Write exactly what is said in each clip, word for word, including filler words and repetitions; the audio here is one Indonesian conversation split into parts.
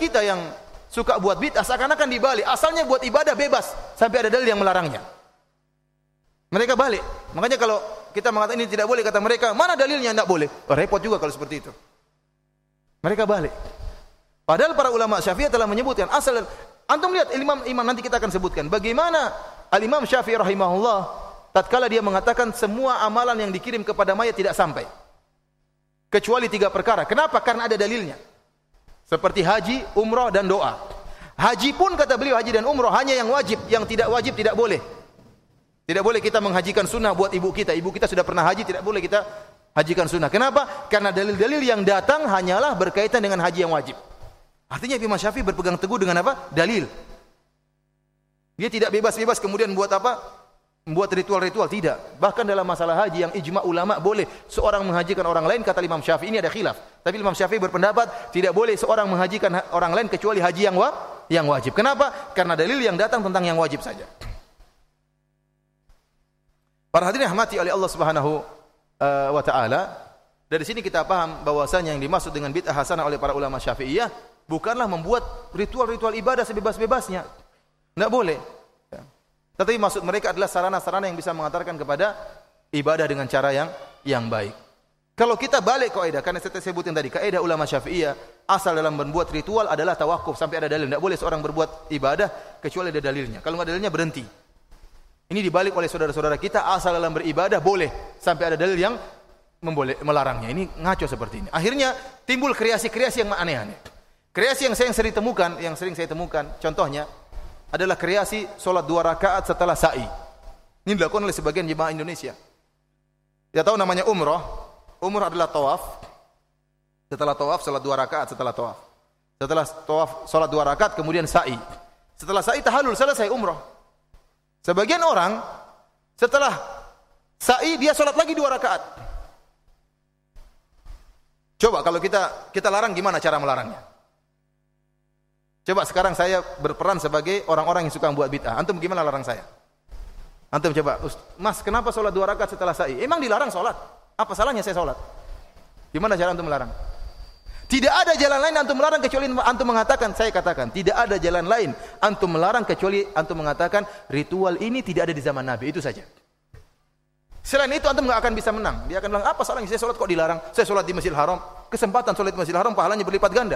kita yang suka buat bid'ah seakan-akan dibalik. Asalnya buat ibadah bebas sampai ada dalil yang melarangnya. Mereka balik. Makanya kalau kita mengatakan ini tidak boleh, kata mereka, mana dalilnya tidak boleh? Oh, repot juga kalau seperti itu. Mereka balik. Padahal para ulama Syafi'i telah menyebutkan asal. Antum lihat imam imam nanti kita akan sebutkan bagaimana Al-Imam Syafi'i rahimahullah tatkala dia mengatakan semua amalan yang dikirim kepada mayat tidak sampai kecuali tiga perkara. Kenapa? Karena ada dalilnya. Seperti haji, umrah dan doa. Haji pun kata beliau, haji dan umrah hanya yang wajib, yang tidak wajib tidak boleh. Tidak boleh kita menghajikan sunnah buat ibu kita. Ibu kita sudah pernah haji, tidak boleh kita hajikan sunnah. Kenapa? Karena dalil-dalil yang datang hanyalah berkaitan dengan haji yang wajib. Artinya Imam Syafi'i berpegang teguh dengan apa? Dalil. Dia tidak bebas-bebas kemudian buat apa? Membuat ritual-ritual, tidak. Bahkan dalam masalah haji yang ijma' ulama boleh seorang menghajikan orang lain, kata Imam Syafi'i, ini ada khilaf. Tapi Imam Syafi'i berpendapat tidak boleh seorang menghajikan orang lain kecuali haji yang wa, yang wajib. Kenapa? Karena dalil yang datang tentang yang wajib saja. Para hadirin rahmati oleh Allah Subhanahu uh, wa taala, dari sini kita paham bahwasanya yang dimaksud dengan bid'ah hasanah oleh para ulama Syafi'iyah bukanlah membuat ritual-ritual ibadah sebebas-bebasnya. Enggak boleh. Tetapi maksud mereka adalah sarana-sarana yang bisa mengantarkan kepada ibadah dengan cara yang yang baik. Kalau kita balik kaidah, karena saya sebutin tadi, kaidah ulama Syafi'iyah, asal dalam membuat ritual adalah tawakuf sampai ada dalil. Enggak boleh seorang berbuat ibadah kecuali ada dalilnya. Kalau enggak dalilnya berhenti. Ini dibalik oleh saudara-saudara kita, asal dalam beribadah boleh sampai ada dalil yang memboleh, melarangnya. Ini ngaco seperti ini. Akhirnya timbul kreasi-kreasi yang aneh-aneh. Kreasi yang saya yang sering temukan, yang sering saya temukan, contohnya adalah kreasi solat dua rakaat setelah sa'i. Ini dilakukan oleh sebagian jemaah Indonesia. Dia tahu namanya umrah. Umrah adalah tawaf. Setelah tawaf, solat dua rakaat setelah tawaf. Setelah tawaf, solat dua rakaat, kemudian sa'i. Setelah sa'i tahallul, selesai umrah. Sebagian orang setelah sa'i dia solat lagi dua rakaat. Coba kalau kita kita larang, gimana cara melarangnya? Coba sekarang saya berperan sebagai orang-orang yang suka membuat bid'ah. Antum gimana larang saya? Antum coba, Mas, kenapa solat dua rakaat setelah sa'i? Emang dilarang solat? Apa salahnya saya solat? Gimana cara antum melarang? Tidak ada jalan lain antum melarang kecuali antum mengatakan, saya katakan, tidak ada jalan lain antum melarang kecuali antum mengatakan ritual ini tidak ada di zaman Nabi, itu saja. Selain itu antum enggak akan bisa menang. Dia akan bilang, apa salahnya saya solat kok dilarang? Saya solat di Masjidil Haram, kesempatan solat di Masjidil Haram pahalanya berlipat ganda.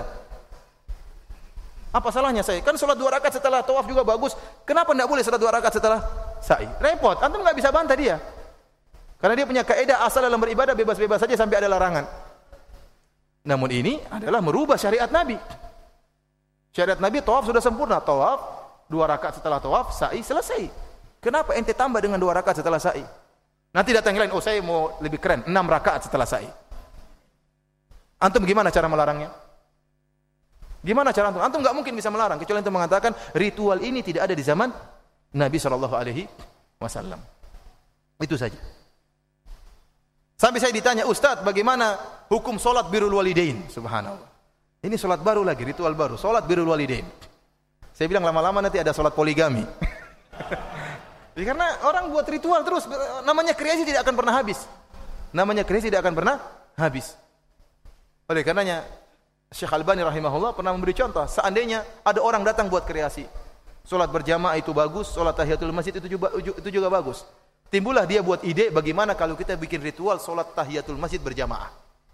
Apa salahnya saya? Kan solat dua rakaat setelah tawaf juga bagus. Kenapa enggak boleh solat dua rakaat setelah sa'i? Repot, antum enggak bisa bantah dia. Karena dia punya kaidah asal dalam beribadah bebas-bebas saja sampai ada larangan. Namun ini adalah merubah syariat Nabi. Syariat Nabi tawaf sudah sempurna, tawaf dua rakaat setelah tawaf, sa'i selesai. Kenapa ente tambah dengan dua rakaat setelah sa'i? Nanti datang yang lain, oh saya mau lebih keren, enam rakaat setelah sa'i. Antum gimana cara melarangnya? Gimana cara antum? Antum enggak mungkin bisa melarang kecuali antum mengatakan ritual ini tidak ada di zaman Nabi sallallahu alaihi wasallam. Itu saja. Sampai saya ditanya, Ustaz, bagaimana hukum solat birrul walidain? Subhanallah. Ini solat baru lagi, ritual baru, solat birrul walidain. Saya bilang lama-lama nanti ada solat poligami. Ya, karena orang buat ritual terus, namanya kreasi tidak akan pernah habis. Namanya kreasi tidak akan pernah habis. Oleh karenanya, Syekh Albani rahimahullah pernah memberi contoh, seandainya ada orang datang buat kreasi, solat berjamaah itu bagus, solat tahiyatul masjid itu juga, itu juga bagus. Timbullah dia buat ide bagaimana kalau kita bikin ritual solat tahiyatul masjid berjamaah.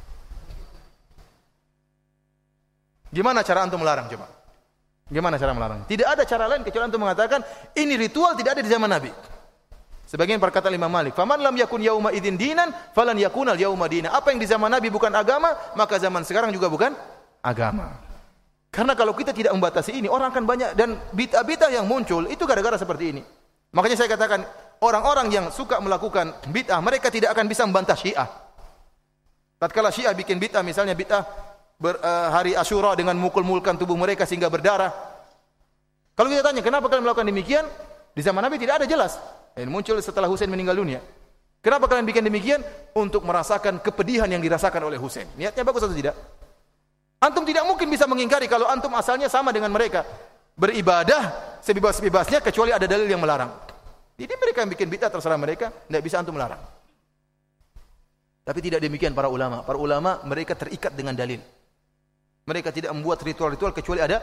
Gimana cara antum melarang coba? Gimana cara melarang? Tidak ada cara lain kecuali antum mengatakan ini ritual tidak ada di zaman Nabi. Sebagian perkataan Imam Malik, "Faman lam yakun yauma idzin dinan, falan yakunal yauma dina." Apa yang di zaman Nabi bukan agama, maka zaman sekarang juga bukan agama. Karena kalau kita tidak membatasi ini, orang akan banyak dan bid'ah-bid'ah yang muncul itu gara-gara seperti ini. Makanya saya katakan, orang-orang yang suka melakukan bid'ah, mereka tidak akan bisa membantah Syiah. Tatkala Syiah bikin bid'ah, misalnya bid'ah ber, uh, hari Asyura dengan mukul-mulkan tubuh mereka sehingga berdarah. Kalau kita tanya, kenapa kalian melakukan demikian? Di zaman Nabi tidak ada jelas. Dan muncul setelah Husain meninggal dunia. Kenapa kalian bikin demikian? Untuk merasakan kepedihan yang dirasakan oleh Husain. Niatnya bagus atau tidak? Antum tidak mungkin bisa mengingkari kalau antum asalnya sama dengan mereka. Beribadah sebebas-bebasnya kecuali ada dalil yang melarang. Jadi mereka yang bikin bid'ah terserah mereka, tidak bisa antum melarang. Tapi tidak demikian para ulama. Para ulama mereka terikat dengan dalil. Mereka tidak membuat ritual-ritual kecuali ada